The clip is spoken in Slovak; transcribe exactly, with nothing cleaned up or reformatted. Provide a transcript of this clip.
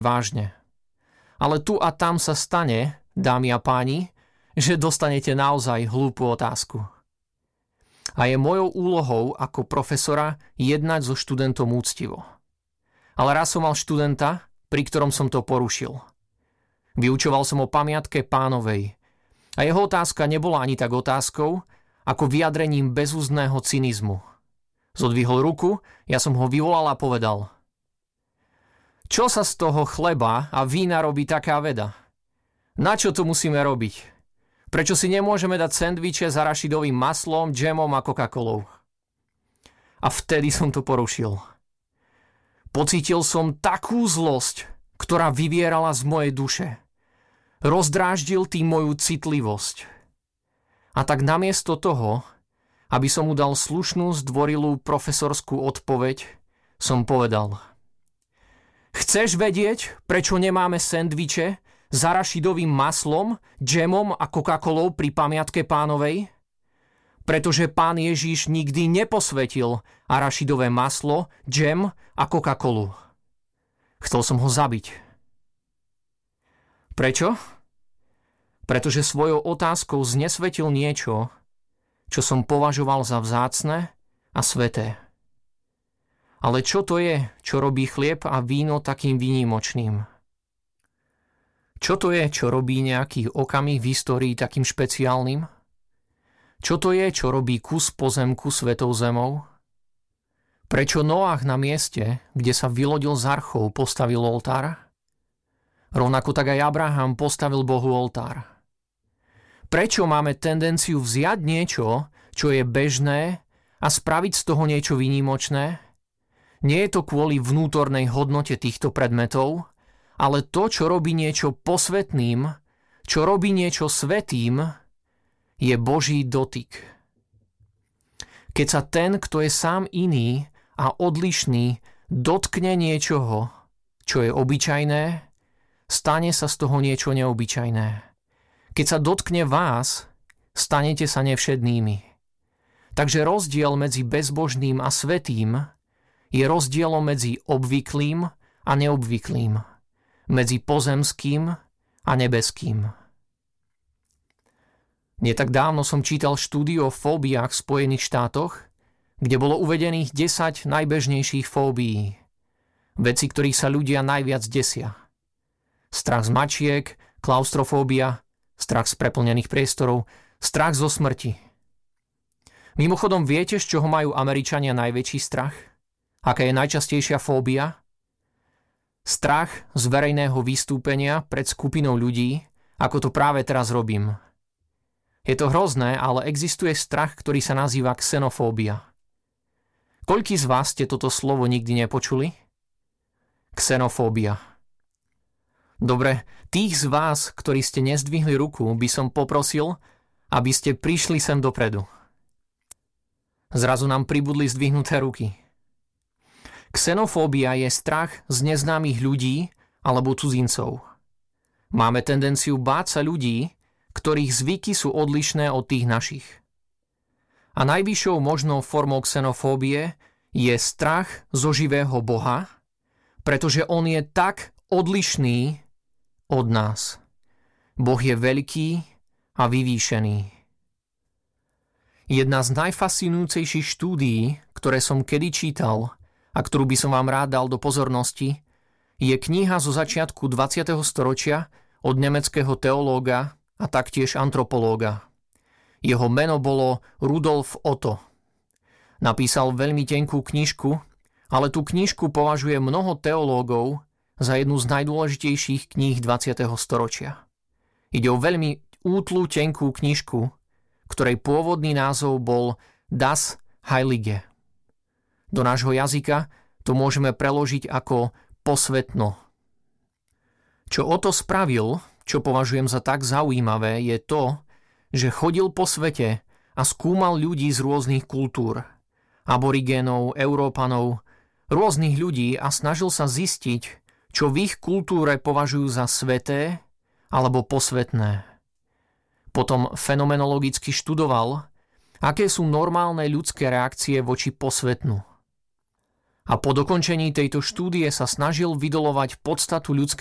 vážne. Ale tu a tam sa stane, dámy a páni, že dostanete naozaj hlúpu otázku. A je mojou úlohou ako profesora jednať so študentom úctivo. Ale raz som mal študenta, pri ktorom som to porušil. Vyučoval som o pamiatke Pánovej a jeho otázka nebola ani tak otázkou, ako vyjadrením bezúzdného cynizmu. Zodvihol ruku, ja som ho vyvolal a povedal: Čo sa z toho chleba a vína robí taká veda? Na čo to musíme robiť? Prečo si nemôžeme dať sendviče s arašidovým maslom, džemom a Coca-Colou? A vtedy som to porušil. Pocítil som takú zlosť, ktorá vyvierala z mojej duše. Rozdráždil tým moju citlivosť. A tak namiesto toho, aby som mu dal slušnú, zdvorilú profesorskú odpoveď, som povedal: Chceš vedieť, prečo nemáme sendviče s arašidovým maslom, džemom a Coca-Colou pri pamiatke Pánovej? Pretože Pán Ježiš nikdy neposvetil arašidové maslo, džem a Coca-Colu. Chcel som ho zabiť. Prečo? Pretože svojou otázkou znesvetil niečo, čo som považoval za vzácne a sveté. Ale čo to je, čo robí chlieb a víno takým výnimočným? Čo to je, čo robí nejaký okamih v histórii takým špeciálnym? Čo to je, čo robí kus pozemku svetou zemou? Prečo Noach na mieste, kde sa vylodil z archou, postavil oltár? Rovnako tak aj Abraham postavil Bohu oltár. Prečo máme tendenciu vziať niečo, čo je bežné, a spraviť z toho niečo výnimočné? Nie je to kvôli vnútornej hodnote týchto predmetov, ale to, čo robí niečo posvetným, čo robí niečo svätým, je Boží dotyk. Keď sa ten, kto je sám iný a odlišný, dotkne niečoho, čo je obyčajné, stane sa z toho niečo neobyčajné. Keď sa dotkne vás, stanete sa nevšednými. Takže rozdiel medzi bezbožným a svätým je rozdielom medzi obvyklým a neobvyklým, medzi pozemským a nebeským. Nie tak dávno som čítal štúdiu o fóbiách v Spojených štátoch, kde bolo uvedených desať najbežnejších fóbií. Veci, ktorých sa ľudia najviac desia. Strach z mačiek, klaustrofóbia, strach z preplnených priestorov, strach zo smrti. Mimochodom, viete, z čoho majú Američania najväčší strach? Aká je najčastejšia fóbia? Strach z verejného vystúpenia pred skupinou ľudí, ako to práve teraz robím. Je to hrozné, ale existuje strach, ktorý sa nazýva xenofóbia. Koľkí z vás ste toto slovo nikdy nepočuli? Xenofóbia. Dobre, tých z vás, ktorí ste nezdvihli ruku, by som poprosil, aby ste prišli sem dopredu. Zrazu nám pribudli zdvihnuté ruky. Xenofóbia je strach z neznámych ľudí alebo cudzincov. Máme tendenciu báť sa ľudí, ktorých zvyky sú odlišné od tých našich. A najvyššou možnou formou xenofóbie je strach zo živého Boha, pretože on je tak odlišný od nás. Boh je veľký a vyvýšený. Jedna z najfascinujúcejších štúdií, ktoré som kedy čítal a ktorú by som vám rád dal do pozornosti, je kniha zo začiatku dvadsiateho storočia od nemeckého teológa a taktiež antropológa. Jeho meno bolo Rudolf Otto. Napísal veľmi tenkú knižku, ale tú knižku považuje mnoho teológov za jednu z najdôležitejších kníh dvadsiateho storočia. Ide o veľmi útlu tenkú knižku, ktorej pôvodný názov bol Das Heilige. Do nášho jazyka to môžeme preložiť ako posvetno. Čo Otto spravil, čo považujem za tak zaujímavé, je to, že chodil po svete a skúmal ľudí z rôznych kultúr, aborigénov, Európanov, rôznych ľudí a snažil sa zistiť, čo v ich kultúre považujú za sveté alebo posvetné. Potom fenomenologicky študoval, aké sú normálne ľudské reakcie voči posvetnu. A po dokončení tejto štúdie sa snažil vydolovať podstatu ľudského